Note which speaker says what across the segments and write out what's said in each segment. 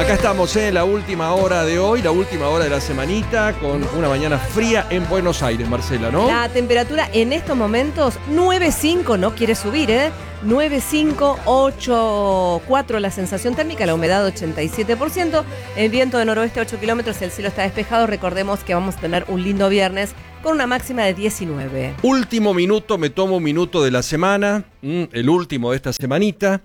Speaker 1: Acá estamos en la última hora de hoy, la última hora de la semanita, con una mañana fría en Buenos Aires, Marcela, ¿no?
Speaker 2: La temperatura en estos momentos, 9,5, no quiere subir, 9,5, 8,4 la sensación térmica, la humedad 87%, el viento de noroeste 8 kilómetros, el cielo está despejado. Recordemos que vamos a tener un lindo viernes con una máxima de 19.
Speaker 1: Último minuto, me tomo un minuto de la semana, el último de esta semanita.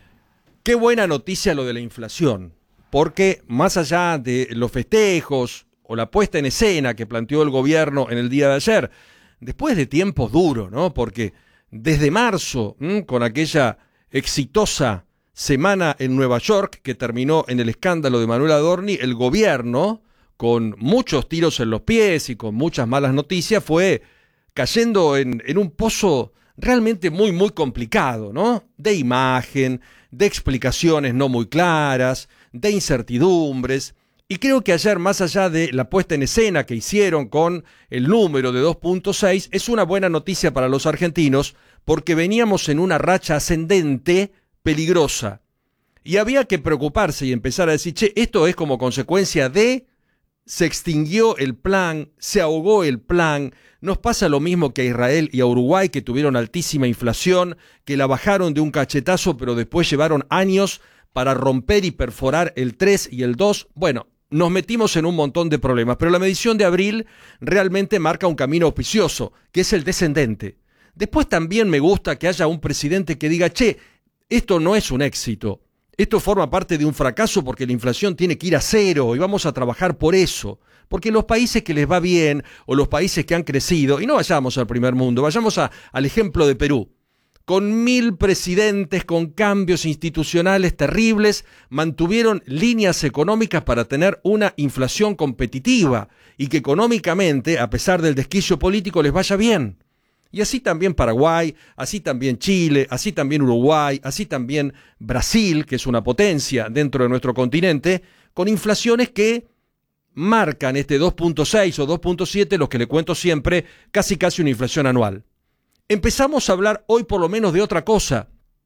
Speaker 1: Qué buena noticia lo de la inflación. Porque más allá de los festejos o la puesta en escena que planteó el gobierno en el día de ayer, después de tiempos duros, ¿no? Porque desde marzo, con aquella exitosa semana en Nueva York que terminó en el escándalo de Manuel Adorni, el gobierno, con muchos tiros en los pies y con muchas malas noticias, fue cayendo en un pozo realmente muy, muy complicado, ¿no? De imagen, de explicaciones no muy claras, de incertidumbres, y creo que ayer, más allá de la puesta en escena que hicieron con el número de 2.6, es una buena noticia para los argentinos, porque veníamos en una racha ascendente peligrosa, y había que preocuparse y empezar a decir, che, esto es como consecuencia de, se extinguió el plan, se ahogó el plan. Nos pasa lo mismo que a Israel y a Uruguay, que tuvieron altísima inflación, que la bajaron de un cachetazo, pero después llevaron años para romper y perforar el 3 y el 2. Bueno, nos metimos en un montón de problemas, pero la medición de abril realmente marca un camino auspicioso, que es el descendente. Después también me gusta que haya un presidente que diga, che, esto no es un éxito, esto forma parte de un fracaso porque la inflación tiene que ir a cero y vamos a trabajar por eso. Porque los países que les va bien o los países que han crecido, y no vayamos al primer mundo, vayamos al ejemplo de Perú, con 1000 presidentes, con cambios institucionales terribles, mantuvieron líneas económicas para tener una inflación competitiva y que económicamente, a pesar del desquicio político, les vaya bien. Y así también Paraguay, así también Chile, así también Uruguay, así también Brasil, que es una potencia dentro de nuestro continente, con inflaciones que marcan este 2.6 o 2.7, los que le cuento siempre, casi una inflación anual. Empezamos a hablar hoy por lo menos de otra cosa.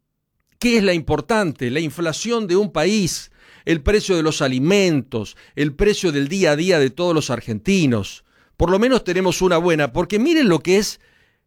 Speaker 1: ¿Qué es la importante? La inflación de un país, el precio de los alimentos, el precio del día a día de todos los argentinos. Por lo menos tenemos una buena, porque miren lo que es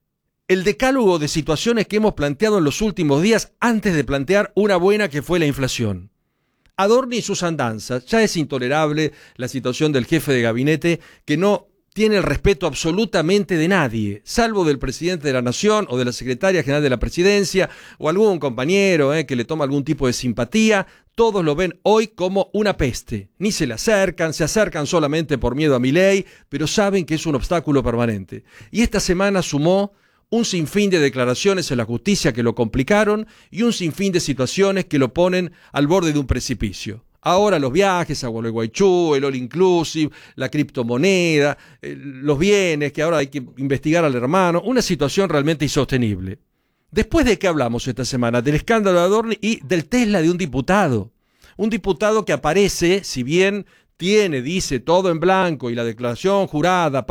Speaker 1: el decálogo de situaciones que hemos planteado en los últimos días antes de plantear una buena que fue la inflación. Adorni y sus andanzas. Ya es intolerable la situación del jefe de gabinete que no tiene el respeto absolutamente de nadie, salvo del presidente de la Nación o de la secretaria general de la presidencia o algún compañero que le toma algún tipo de simpatía. Todos lo ven hoy como una peste. Ni se acercan solamente por miedo a Milei, pero saben que es un obstáculo permanente. Y esta semana sumó un sinfín de declaraciones en la justicia que lo complicaron y un sinfín de situaciones que lo ponen al borde de un precipicio. Ahora los viajes a Gualeguaychú, el all inclusive, la criptomoneda, los bienes, que ahora hay que investigar al hermano, una situación realmente insostenible. ¿Después de qué hablamos esta semana? Del escándalo de Adorni y del Tesla de un diputado. Un diputado que aparece, si bien dice todo en blanco y la declaración jurada,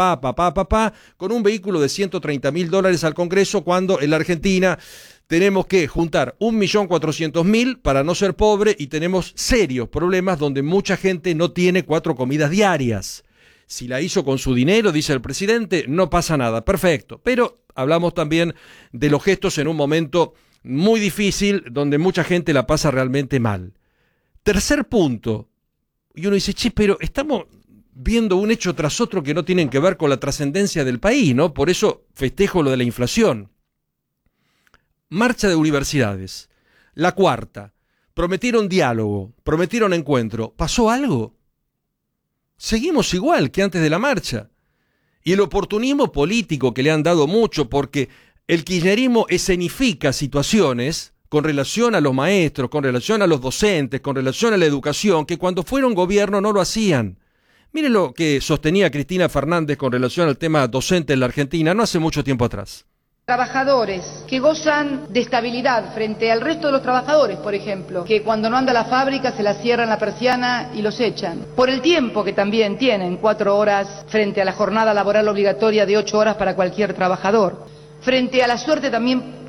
Speaker 1: con un vehículo de $130.000 al Congreso, cuando en la Argentina tenemos que juntar 1.400.000 para no ser pobre y tenemos serios problemas donde mucha gente no tiene 4 comidas diarias. Si la hizo con su dinero, dice el presidente, no pasa nada, perfecto. Pero hablamos también de los gestos en un momento muy difícil donde mucha gente la pasa realmente mal. Tercer punto. Y uno dice, che, pero estamos viendo un hecho tras otro que no tienen que ver con la trascendencia del país, ¿no? Por eso festejo lo de la inflación. Marcha de universidades. La cuarta. Prometieron diálogo, prometieron encuentro. ¿Pasó algo? Seguimos igual que antes de la marcha. Y el oportunismo político que le han dado mucho, porque el kirchnerismo escenifica situaciones con relación a los maestros, con relación a los docentes, con relación a la educación, que cuando fueron gobierno no lo hacían. Miren lo que sostenía Cristina Fernández con relación al tema docente en la Argentina no hace mucho tiempo atrás.
Speaker 3: Trabajadores que gozan de estabilidad frente al resto de los trabajadores, por ejemplo, que cuando no anda la fábrica se la cierran la persiana y los echan. Por el tiempo que también tienen, 4 horas frente a la jornada laboral obligatoria de 8 horas para cualquier trabajador. Frente a la suerte también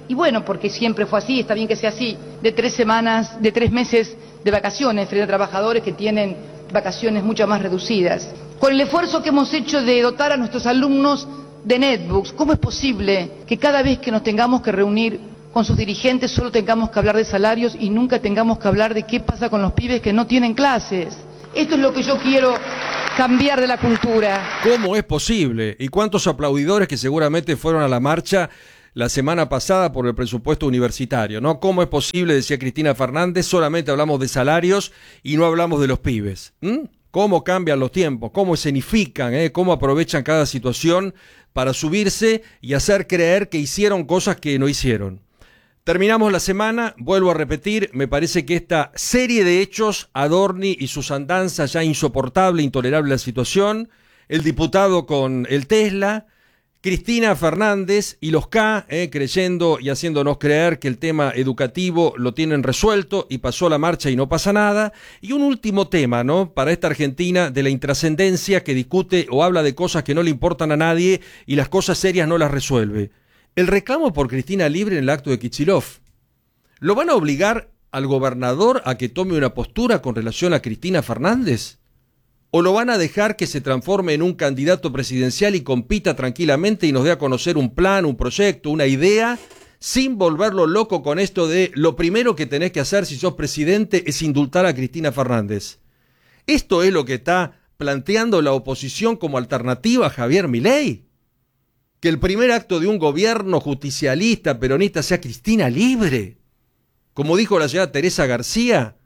Speaker 3: y bueno, porque siempre fue así, está bien que sea así, de 3 meses de vacaciones frente a trabajadores que tienen vacaciones mucho más reducidas. Con el esfuerzo que hemos hecho de dotar a nuestros alumnos de netbooks, ¿cómo es posible que cada vez que nos tengamos que reunir con sus dirigentes solo tengamos que hablar de salarios y nunca tengamos que hablar de qué pasa con los pibes que no tienen clases? Esto es lo que yo quiero cambiar de la cultura.
Speaker 1: ¿Cómo es posible? ¿Y cuántos aplaudidores que seguramente fueron a la marcha la semana pasada por el presupuesto universitario, ¿no? ¿Cómo es posible, decía Cristina Fernández, solamente hablamos de salarios y no hablamos de los pibes? ¿Cómo cambian los tiempos? ¿Cómo escenifican? ¿Cómo aprovechan cada situación para subirse y hacer creer que hicieron cosas que no hicieron? Terminamos la semana, vuelvo a repetir, me parece que esta serie de hechos, Adorni y sus andanzas, ya insoportable, intolerable la situación, el diputado con el Tesla, Cristina Fernández y los K, creyendo y haciéndonos creer que el tema educativo lo tienen resuelto y pasó la marcha y no pasa nada. Y un último tema, ¿no? Para esta Argentina de la intrascendencia que discute o habla de cosas que no le importan a nadie y las cosas serias no las resuelve. El reclamo por Cristina Libre en el acto de Kicillof. ¿Lo van a obligar al gobernador a que tome una postura con relación a Cristina Fernández? ¿O lo van a dejar que se transforme en un candidato presidencial y compita tranquilamente y nos dé a conocer un plan, un proyecto, una idea, sin volverlo loco con esto de lo primero que tenés que hacer si sos presidente es indultar a Cristina Fernández? ¿Esto es lo que está planteando la oposición como alternativa a Javier Milei? ¿Que el primer acto de un gobierno justicialista, peronista, sea Cristina Libre? Como dijo la señora Teresa García,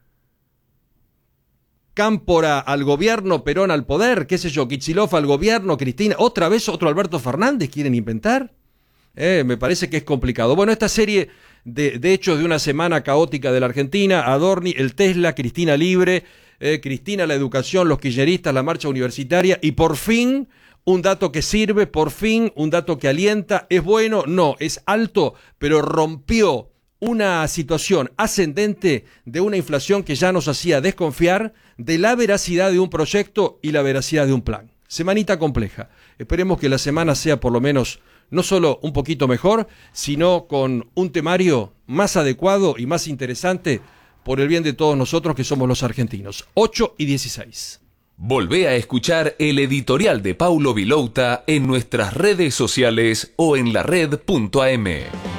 Speaker 1: Cámpora al gobierno, Perón al poder, qué sé yo, Kicillof al gobierno, Cristina, otra vez otro Alberto Fernández quieren inventar. Me parece que es complicado. Bueno, esta serie de hechos de una semana caótica de la Argentina, Adorni, el Tesla, Cristina Libre, Cristina la educación, los kirchneristas, la marcha universitaria y por fin un dato que sirve, por fin un dato que alienta. ¿Es bueno? No, es alto, pero rompió una situación ascendente de una inflación que ya nos hacía desconfiar de la veracidad de un proyecto y la veracidad de un plan. Semanita compleja. Esperemos que la semana sea por lo menos no solo un poquito mejor, sino con un temario más adecuado y más interesante por el bien de todos nosotros que somos los argentinos. 8:16.
Speaker 4: Volvé a escuchar el editorial de Paulo Vilouta en nuestras redes sociales o en lared.am.